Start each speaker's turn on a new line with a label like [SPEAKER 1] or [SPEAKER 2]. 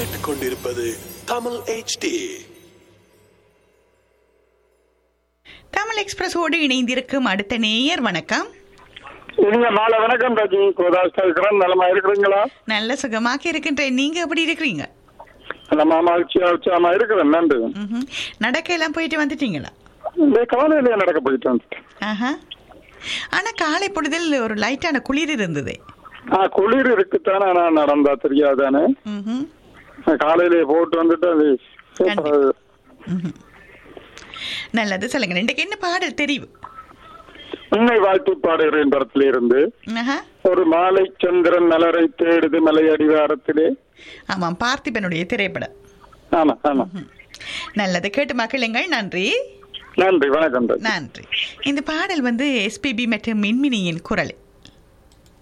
[SPEAKER 1] கேட்டுக்கொண்டிருப்பது தமிழ் HD.
[SPEAKER 2] தமிழ் எக்ஸ்பிரஸோடு இணைந்திருக்கும் அடுத்த நேயர் வணக்கம்.
[SPEAKER 3] நீங்க மாலை வணக்கம் ராஜி கோதாஸ்தா இருக்கிறேன். நலமா இருக்கிறீங்களா?
[SPEAKER 2] நல்ல சுகமாக இருக்கின்றேன். நீங்க எப்படி இருக்கிறீங்க?
[SPEAKER 3] நலமா உற்சாகமா இருக்கிறேன். நன்றி.
[SPEAKER 2] நடக்க எல்லாம் போயிட்டு வந்துட்டீங்களா?
[SPEAKER 3] இந்த காலையிலேயே நடக்க போயிட்டு வந்துட்டேன்.
[SPEAKER 2] ஆஹா. ஆனா காலை பொழுதில் ஒரு லைட்டான குளிர் இருந்தது.
[SPEAKER 3] குளிர் இருக்குத்தானே, நான் நடந்தா தெரியாதானே. காலையிலேயே போட்டு வந்துட்டு அது
[SPEAKER 2] நல்லது. சொல்லுங்க, இன்றைக்கு என்ன பாடல் தெரியும்?
[SPEAKER 3] உண்மை வாழ்த்து பாடுகிறேன் படத்தில இருந்து ஒரு மாலை சந்திரன் மலரை தேடுது மலை அடிவாரத்திலே.
[SPEAKER 2] ஆமாம், பார்த்திபனுடைய திரைப்படம்.
[SPEAKER 3] ஆமா ஆமா.
[SPEAKER 2] நல்லது, கேட்டு மக்களுங்கள். நன்றி
[SPEAKER 3] நன்றி, வணக்கம்.
[SPEAKER 2] நன்றி. இந்த பாடல் வந்து SPB மற்றும் மின்மினியின் குரல்.